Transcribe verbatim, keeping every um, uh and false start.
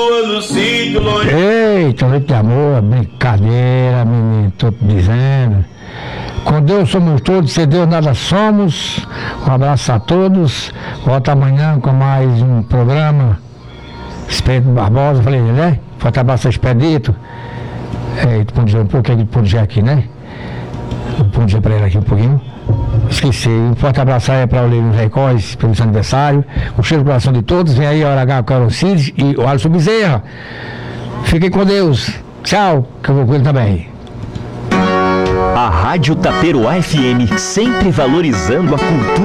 Eita, noite de amor, brincadeira, menino, tô te dizendo. Com Deus somos todos, sem Deus nada somos. Um abraço a todos. Volta amanhã com mais um programa. Expedito Barbosa, falei, né? Forte abraço ao Expedito. É, tu pode dizer um pouco aqui, pode dizer aqui, né? Eu pode dizer pra ele aqui um pouquinho. Esqueci. Um forte abraço aí para o Leandro Recordes, pelo seu aniversário. Um cheiro no coração de todos. Vem aí a Hora H, Carol Cid e o Alisson Bezerra. Fiquem com Deus. Tchau, que eu vou com ele também. A Rádio Taperoá F M, sempre valorizando a cultura.